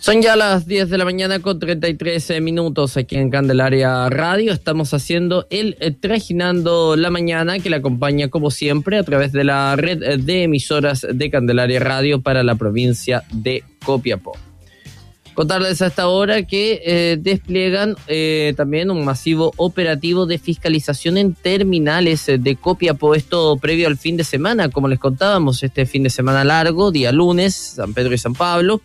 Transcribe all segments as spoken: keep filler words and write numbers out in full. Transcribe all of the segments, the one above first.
Son ya las diez de la mañana con treinta y tres minutos aquí en Candelaria Radio. Estamos haciendo el eh, Trajinando la Mañana, que la acompaña como siempre a través de la red de emisoras de Candelaria Radio para la provincia de Copiapó. Contarles a esta hora que eh, despliegan eh, también un masivo operativo de fiscalización en terminales de Copiapó, esto previo al fin de semana, como les contábamos, este fin de semana largo, día lunes, San Pedro y San Pablo.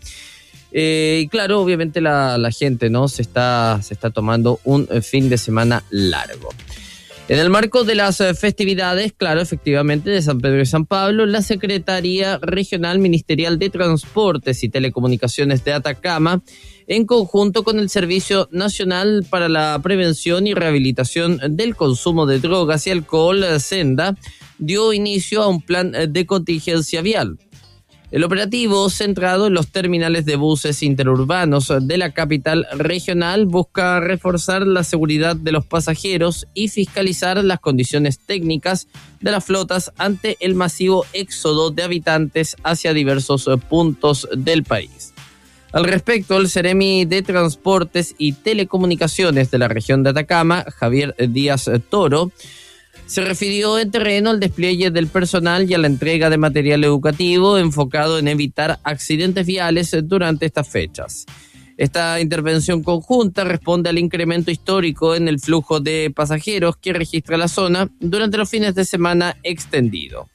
Eh, y claro, obviamente la, la gente, ¿no? se está, se está tomando un fin de semana largo. En el marco de las festividades, claro, efectivamente, de San Pedro y San Pablo, la Secretaría Regional Ministerial de Transportes y Telecomunicaciones de Atacama, en conjunto con el Servicio Nacional para la Prevención y Rehabilitación del Consumo de Drogas y Alcohol, SENDA, dio inicio a un plan de contingencia vial. El operativo, centrado en los terminales de buses interurbanos de la capital regional, busca reforzar la seguridad de los pasajeros y fiscalizar las condiciones técnicas de las flotas ante el masivo éxodo de habitantes hacia diversos puntos del país. Al respecto, el Seremi de Transportes y Telecomunicaciones de la región de Atacama, Javier Díaz Toro, se refirió en terreno al despliegue del personal y a la entrega de material educativo enfocado en evitar accidentes viales durante estas fechas. Esta intervención conjunta responde al incremento histórico en el flujo de pasajeros que registra la zona durante los fines de semana extendido.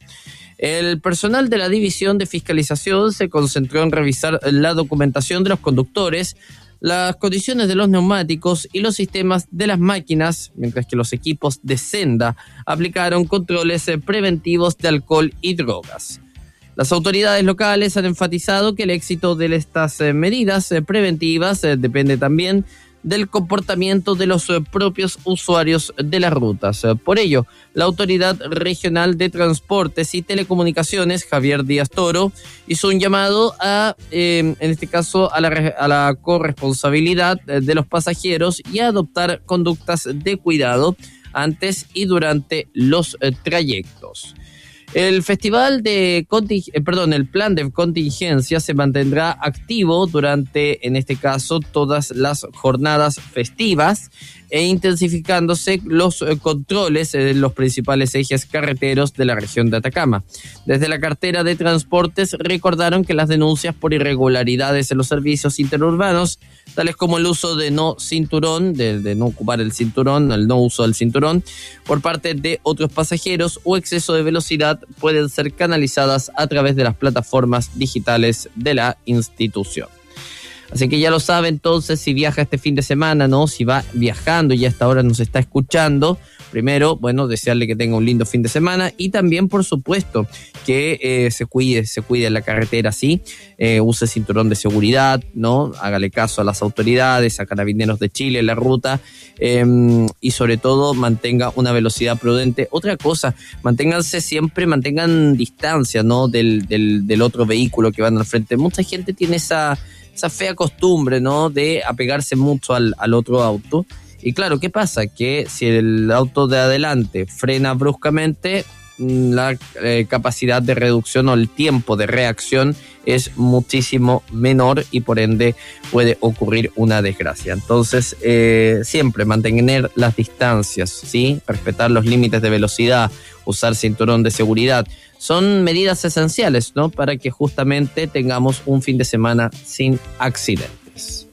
El personal de la División de Fiscalización se concentró en revisar la documentación de los conductores, las condiciones de los neumáticos y los sistemas de las máquinas, mientras que los equipos de SENDA aplicaron controles preventivos de alcohol y drogas. Las autoridades locales han enfatizado que el éxito de estas medidas preventivas depende también del comportamiento de los propios usuarios de las rutas. Por ello, la Autoridad Regional de Transportes y Telecomunicaciones, Javier Díaz Toro, hizo un llamado a, eh, en este caso, a la, a la corresponsabilidad de los pasajeros y a adoptar conductas de cuidado antes y durante los eh, trayectos. El festival de conting- eh, perdón, el plan de contingencia se mantendrá activo durante, en este caso, todas las jornadas festivas e intensificándose los eh, controles en los principales ejes carreteros de la región de Atacama. Desde la cartera de transportes recordaron que las denuncias por irregularidades en los servicios interurbanos, tales como el uso de no cinturón, de, de no ocupar el cinturón, el no uso del cinturón, por parte de otros pasajeros o exceso de velocidad, pueden ser canalizadas a través de las plataformas digitales de la institución. Así que ya lo sabe, entonces, si viaja este fin de semana, ¿no? Si va viajando y hasta ahora nos está escuchando, primero, bueno, desearle que tenga un lindo fin de semana y también, por supuesto, que eh, se cuide, se cuide en la carretera, ¿sí? Eh, use cinturón de seguridad, ¿no? Hágale caso a las autoridades, a Carabineros de Chile en la ruta eh, y sobre todo mantenga una velocidad prudente. Otra cosa, manténganse siempre, mantengan distancia, ¿no? Del, del, del otro vehículo que van al frente. Mucha gente tiene esa... esa fea costumbre, ¿no? De apegarse mucho al, al otro auto. Y claro, ¿qué pasa? Que si el auto de adelante frena bruscamente, la eh, capacidad de reducción o el tiempo de reacción es muchísimo menor y por ende puede ocurrir una desgracia. Entonces, eh, siempre mantener las distancias, ¿sí? Respetar los límites de velocidad, usar cinturón de seguridad, son medidas esenciales, ¿no? Para que justamente tengamos un fin de semana sin accidentes.